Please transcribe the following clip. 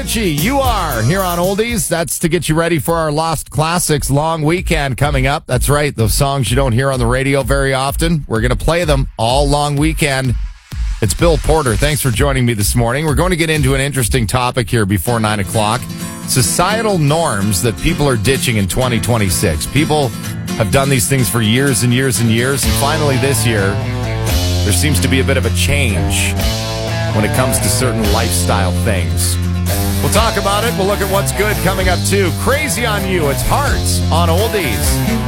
Richie, you are here on Oldies. That's to get you ready for our Lost Classics long weekend coming up. That's right, those songs you don't hear on the radio very often. We're going to play them all long weekend. It's Bill Porter. Thanks for joining me this morning. We're going to get into an interesting topic here before 9 o'clock. Societal norms that people are ditching in 2026. People have done these things for years and years and years, and finally this year, there seems to be a bit of a change when it comes to certain lifestyle things. We'll talk about it. We'll look at what's good coming up, too. Crazy on You. It's Hearts on Oldies.